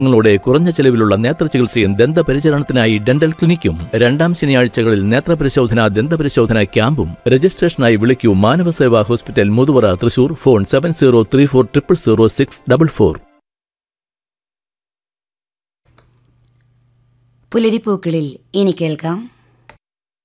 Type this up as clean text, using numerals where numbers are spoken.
ങ്ങളുടെ കുറഞ്ഞ ചെലവിലുള്ള നേത്രചികിത്സയും ദന്തപരിചരണത്തിനായി ഡെന്റൽ ക്ലിനിക്കും. രണ്ടാം ശനിയാഴ്ചകളിൽ നേത്രപരിശോധന, ദന്തപരിശോധന ക്യാമ്പും. രജിസ്ട്രേഷനായി വിളിക്കൂ മാനവസേവാ ഹോസ്പിറ്റൽ, മുതുവറ, തൃശൂർ. ഫോൺ 7034000644. പുലരിപ്പൂക്കളിൽ ഇനി കേൾക്കാം.